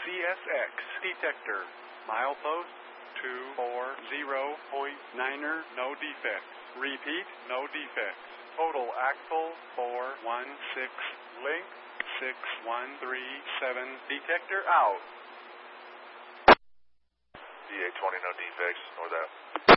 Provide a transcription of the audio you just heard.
CSX detector. Milepost 240.9er, no defects. Repeat, no defects. Total axle 416. Link 6137. Detector out. DA 20, no defects. North out.